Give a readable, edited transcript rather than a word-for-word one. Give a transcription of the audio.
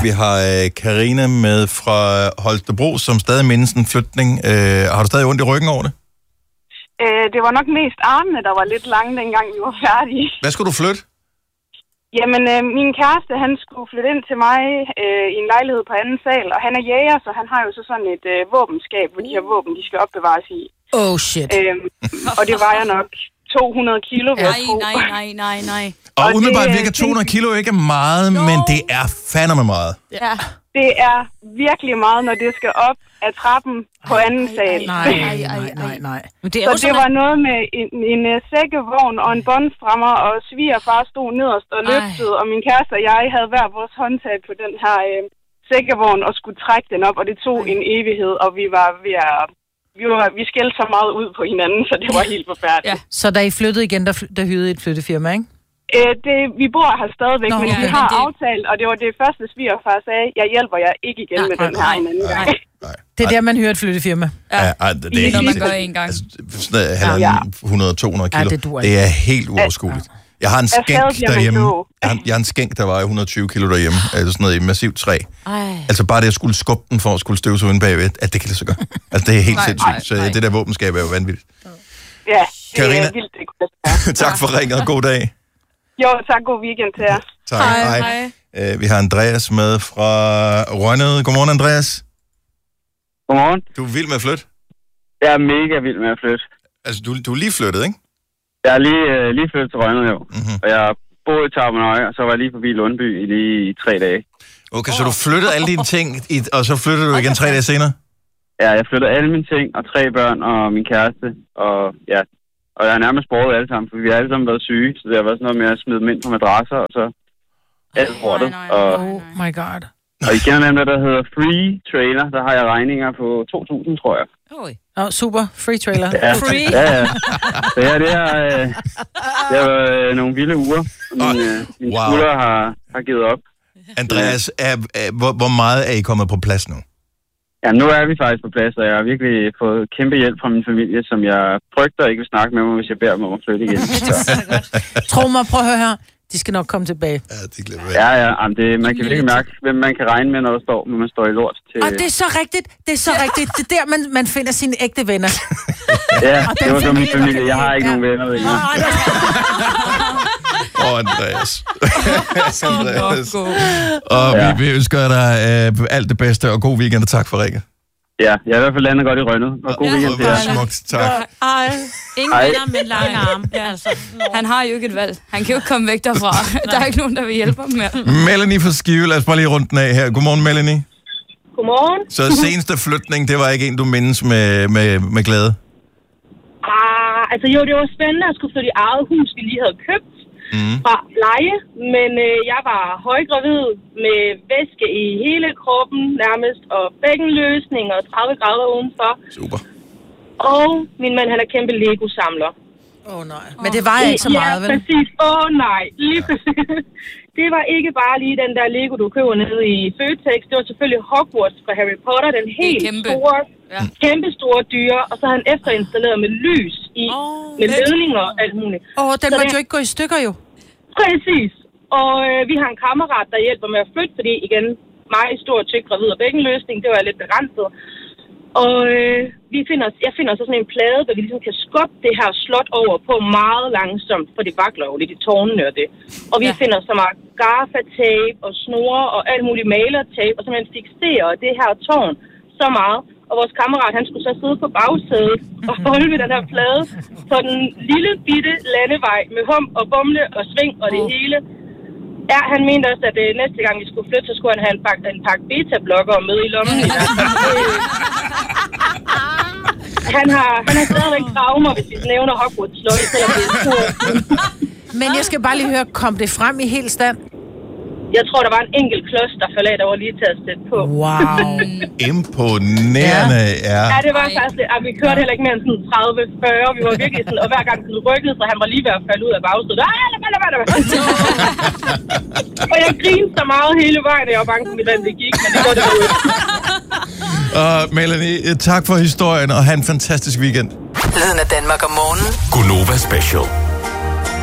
Vi har Karina med fra Holstebro, som stadig mindes en flytning. Har du stadig ondt i ryggen over det? Det var nok mest armene, der var lidt lange, dengang vi var færdige. Hvad skulle du flytte? Jamen, min kæreste, han skulle flytte ind til mig i en lejlighed på anden sal, og han er jæger, så han har jo så sådan et våbenskab, hvor de her våben, de skal opbevares i. Oh, shit. Og det vejer nok 200 kilo. Nej. Og umiddelbart virker 200 kilo ikke meget, men det er fandeme meget. Ja. Det er virkelig meget, når det skal op af trappen på anden sal. Nej. Så det var noget med en sækkevogn og en båndstrammer, og svigerfar stod nederst og løftede, og min kæreste og jeg havde hver vores håndtag på den her sækkevogn og skulle trække den op, og det tog en evighed, og vi var ved at... Vi skældte så meget ud på hinanden, så det var helt forfærdeligt. Ja. Så da I flyttede igen, der hyrede et flyttefirma, ikke? Vi bor her stadigvæk, men vi har aftalt, og det var det første svigerfar sagde, jeg hjælper jer ikke igen med den her en anden gang. Det er der, man hører et flyttefirma. Ja, det er noget, man gør en gang. 100-200 kilo. Det er helt uoverskueligt. Jeg har en skænk derhjemme. Jeg har en skænk, der vejer 120 kilo derhjemme. Altså sådan noget i massivt træ. Altså bare det, at skulle skubbe den for at skulle støvsuge inde bagved, at det kan det så gøre. Altså det er helt sindssygt. Så det der våbenskab er jo vanvittigt. Ja, Karina, det er vildt. tak for ringet, og god dag. Jo, tak. God weekend til jer. Tak. Hej. Vi har Andreas med fra Rønnede. Godmorgen, Andreas. Godmorgen. Du er vild med at flytte? Jeg er mega vild med at flytte. Altså, du er lige flyttet, ikke? Jeg er lige flyttet til Rønnede, jo. Mm-hmm. Og jeg boede i Tabermøje, og så var jeg lige forbi Lundby i 3 dage. Okay, så du flyttede alle dine ting, og så flyttede du igen 3 dage senere? Ja, jeg flyttede alle mine ting, og 3 børn, og min kæreste, og ja... Og jeg har nærmest båret alle sammen, for vi har alle sammen været syge, så det har været sådan noget med at smide dem ind på madrasser, og så alt hårdt. Oh my god. Og I kender nemlig, der hedder Free Trailer, der har jeg regninger på 2.000, tror jeg. Super. Free trailer. Ja, Free. Ja. Så det er nogle vilde uger, min skulder har givet op. Andreas, hvor meget er I kommet på plads nu? Ja, nu er vi faktisk på plads, og jeg har virkelig fået kæmpe hjælp fra min familie, som jeg frygter ikke vil snakke med mig, hvis jeg beder dem om at flytte igen. Tro mig, prøv at høre her. De skal nok komme tilbage. Ja, de glemmer det. Ja, man kan virkelig mærke, hvem man kan regne med, når man står i lort. Og det er så rigtigt. Det er der, man finder sine ægte venner. Ja, det var så min familie. Jeg har ikke nogen venner. Andreas. Og vi ønsker dig alt det bedste, og god weekend, og tak for ringet. Ja, jeg er i hvert fald landet godt i Rønnede. Og god weekend til jer. Smukt, tak. Ingen venner med lange arme. Altså, han har jo ikke et valg. Han kan jo ikke komme væk derfra. Der er ikke nogen, der vil hjælpe ham mere. Melanie fra Skive, lad os bare lige rundt den af her. Godmorgen, Melanie. Godmorgen. Så seneste flytning, det var ikke en, du mindes med glæde? Altså jo, det var spændende at skulle flytte i eget hus, vi lige havde købt fra leje, men jeg var højgravid med væske i hele kroppen nærmest, og bækkenløsning og 30 grader udenfor. Super. Og min mand, han er kæmpe Lego-samler. Nej. Men det var ikke så meget, vel? Ja, præcis. Nej. Lige præcis. Det var ikke bare lige den der Lego, du køber nede i Føtex. Det var selvfølgelig Hogwarts fra Harry Potter, den helt kæmpe store dyre, og så har han efterinstalleret med lys i, med ledninger og alt muligt. Den måtte jo ikke gå i stykker, jo. Præcis. Og vi har en kammerat, der hjælper med at flytte, fordi igen, mig stor, tyk, gravid og bækkenløsning, det var lidt begrænset. Og jeg finder så sådan en plade, der vi ligesom kan skubbe det her slot over på meget langsomt, for det vakler jo lidt i tårnene og det. Og vi finder så meget gaffatape og snore og alt muligt malertape, og så man fikserer det her tårn så meget. Og vores kammerat, han skulle så sidde på bagsædet og holde ved den her plade på den lille bitte landevej med hum og bumle og sving og det hele. Ja, han mente også, at næste gang vi skulle flytte, så skulle han have en pakke beta-blokker med i lommen. Han har stadigvæk traumer, hvis vi nævner Hogwarts slot, selvom det er stort. Men jeg skal bare lige høre, kom det frem i helt stand? Jeg tror, der var en enkelt klods, der faldt af, der var lige til at sætte på. Wow. Imponerende, ja. Ja, det var faktisk lidt. Vi kørte heller ikke mere end sådan 30-40. Vi var virkelig sådan, og hver gang den rykkede, så han var lige ved at falde ud af bagsædet. Og jeg grinede så meget hele vejen, jeg var bange for, hvordan det gik, men det var det jo ikke. Melanie, tak for historien, og have en fantastisk weekend. Lyden af Danmark om morgenen. Gunova Special.